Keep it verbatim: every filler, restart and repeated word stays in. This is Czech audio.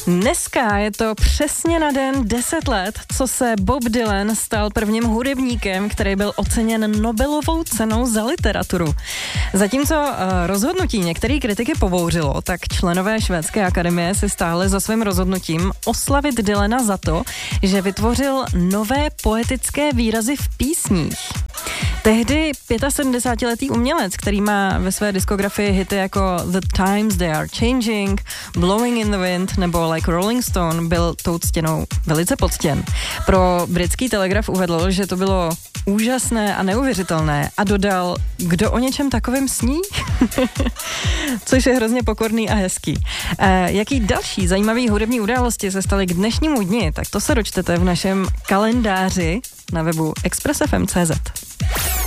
Dneska je to přesně na den deset let, co se Bob Dylan stal prvním hudebníkem, který byl oceněn Nobelovou cenou za literaturu. Zatímco uh, rozhodnutí některé kritiky pobouřilo, tak členové švédské akademie si stáli za svým rozhodnutím oslavit Dylana za to, že vytvořil nové poetické výrazy v písních. Tehdy sedmdesátipětiletý umělec, který má ve své diskografii hity jako The Times They Are Changing, Blowing in the Wind nebo Like Rolling Stone, byl tou ctěnou velice poctěn. Pro britský Telegraf uvedl, že to bylo úžasné a neuvěřitelné a dodal, kdo o něčem takovém sní? Což je hrozně pokorný a hezký. E, jaký další zajímavý hudební události se staly k dnešnímu dni, tak to se dočtete v našem kalendáři na webu express f m tečka c z.